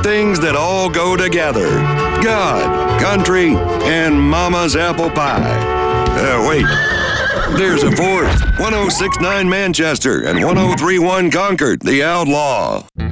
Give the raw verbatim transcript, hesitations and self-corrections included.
things that all go together. God, country, and Mama's apple pie. Uh, wait. There's a fourth. one oh six point nine Manchester and one oh three point one Concord, the Outlaw.